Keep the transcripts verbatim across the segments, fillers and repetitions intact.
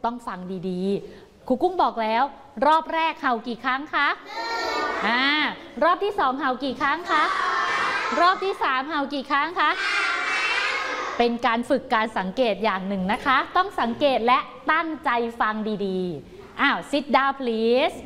ต้องฟังดีๆครูกุ้งบอกแล้วรอบแรกเห่ากี่ครั้งคะอ่ารอบที่สองเห่ากี่ครั้งคะรอบที่สามเห่ากี่ครั้งคะเป็นการฝึกการสังเกตอย่างหนึ่งนะคะต้องสังเกตและตั้งใจฟังดีๆอ้าว sit down please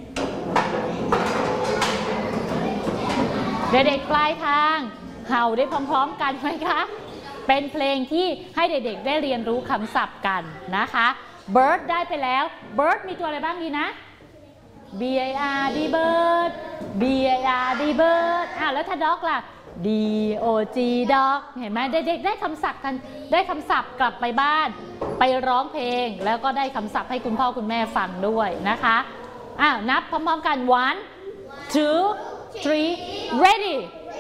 เด็กๆปลายทางเห่าได้พร้อมๆกันไหมคะเป็นเพลงที่ให้เด็กๆได้เรียนรู้คำศัพท์กันนะคะ bird ได้ไปแล้ว bird มีตัวอะไรบ้างดีนะ b i r d bird b i r d bird อ้าวแล้วถ้า dog ล่ะ d o g dog เห็นไหมเด็กๆได้คำศัพท์กันได้คำศัพท์กลับไปบ้านไปร้องเพลงแล้วก็ได้คำศัพท์ให้คุณพ่อคุณแม่ฟังด้วยนะคะอ้าวนับพร้อมๆกัน one two three ready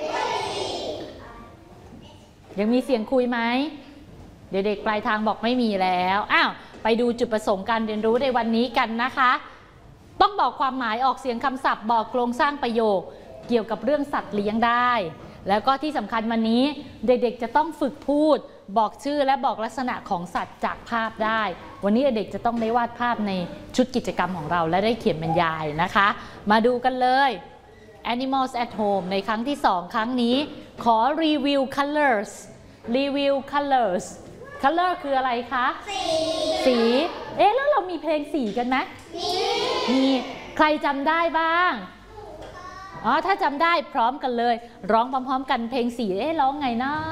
ยังมีเสียงคุยไหมเด็กๆปลายทางบอกไม่มีแล้วอ้าวไปดูจุดประสงค์การเรียนรู้ในวันนี้กันนะคะต้องบอกความหมายออกเสียงคำศัพท์บอกโครงสร้างประโยคเกี่ยวกับเรื่องสัตว์เลี้ยงได้แล้วก็ที่สำคัญวันนี้เด็กๆจะต้องฝึกพูดบอกชื่อและบอกลักษณะของสัตว์จากภาพได้วันนี้เด็กๆจะต้องได้วาดภาพในชุดกิจกรรมของเราและได้เขียนบรรยายนะคะมาดูกันเลย Animals at Home ในครั้งที่สองครั้งนี้ขอรีวิว colors รีวิว colors color คืออะไรคะสีสีเอ๊ะแล้วเรามีเพลงสีกันไหมมีมีใครจำได้บ้างอ๋อถ้าจำได้พร้อมกันเลยร้องพร้อมๆกันเพลงสีเอ๊ะร้องไงนะ